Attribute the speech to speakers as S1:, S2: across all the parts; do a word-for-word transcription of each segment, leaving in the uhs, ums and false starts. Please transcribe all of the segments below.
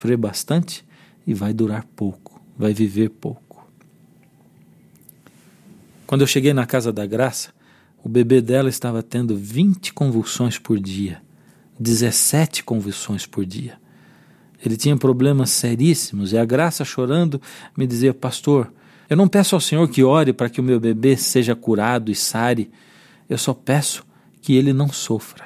S1: sofrer bastante e vai durar pouco, vai viver pouco. Quando eu cheguei na casa da Graça, o bebê dela estava tendo vinte convulsões por dia, dezessete convulsões por dia. Ele tinha problemas seríssimos e a Graça, chorando, me dizia: pastor, eu não peço ao Senhor que ore para que o meu bebê seja curado e sare, eu só peço que ele não sofra.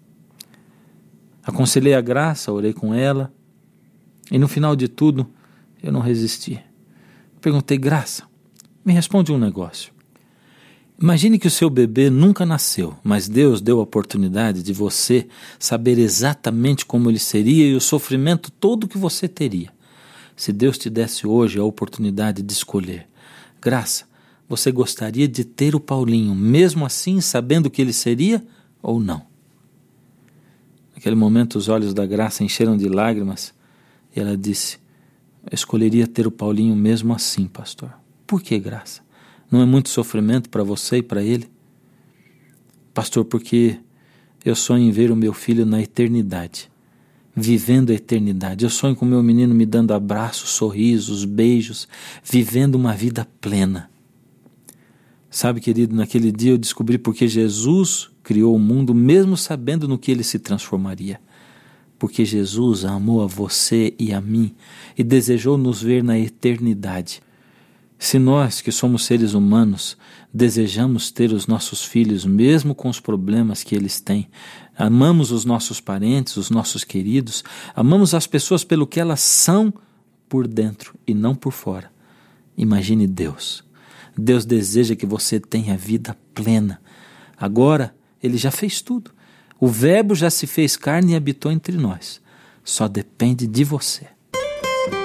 S1: Aconselhei a Graça, orei com ela, e no final de tudo, eu não resisti. Perguntei: Graça, me responde um negócio. Imagine que o seu bebê nunca nasceu, mas Deus deu a oportunidade de você saber exatamente como ele seria e o sofrimento todo que você teria. Se Deus te desse hoje a oportunidade de escolher: Graça, você gostaria de ter o Paulinho, mesmo assim sabendo que ele seria ou não? Naquele momento os olhos da Graça encheram de lágrimas e ela disse: eu escolheria ter o Paulinho mesmo assim, pastor. Por que, Graça? Não é muito sofrimento para você e para ele? Pastor, porque eu sonho em ver o meu filho na eternidade, vivendo a eternidade. Eu sonho com o meu menino me dando abraços, sorrisos, beijos, vivendo uma vida plena. Sabe, querido, naquele dia eu descobri porque Jesus criou o mundo, mesmo sabendo no que ele se transformaria. Porque Jesus amou a você e a mim e desejou nos ver na eternidade. Se nós, que somos seres humanos, desejamos ter os nossos filhos, mesmo com os problemas que eles têm, amamos os nossos parentes, os nossos queridos, amamos as pessoas pelo que elas são por dentro e não por fora. Imagine Deus. Deus deseja que você tenha vida plena. Agora, Ele já fez tudo. O Verbo já se fez carne e habitou entre nós. Só depende de você.